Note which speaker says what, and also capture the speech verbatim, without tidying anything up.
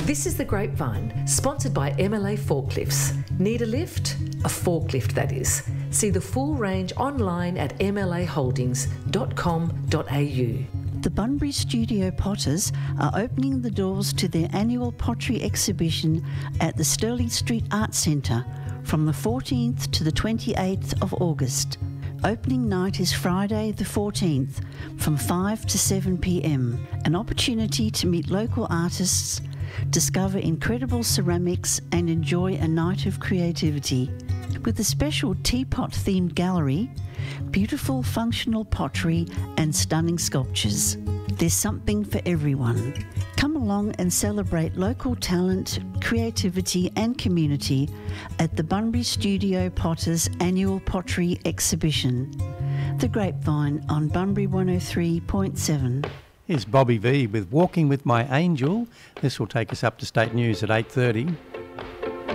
Speaker 1: This is The Grapevine, sponsored by M L A Forklifts. Need a lift? A forklift, that is. See the full range online at m l a holdings dot com dot a u.
Speaker 2: The Bunbury Studio Potters are opening the doors to their annual pottery exhibition at the Stirling Street Arts Centre from the fourteenth to the twenty-eighth of August. Opening night is Friday the fourteenth from five to seven p m. An opportunity to meet local artists, discover incredible ceramics and enjoy a night of creativity. With a special teapot-themed gallery, beautiful functional pottery and stunning sculptures. There's something for everyone. Come along and celebrate local talent, creativity and community at the Bunbury Studio Potters Annual Pottery Exhibition. The Grapevine on Bunbury one oh three point seven.
Speaker 3: Here's Bobby V with Walking with My Angel. This will take us up to state news at eight thirty.